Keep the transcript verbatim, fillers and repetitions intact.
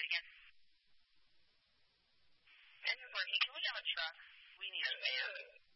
again. This is working. Can we have a truck? We need a van.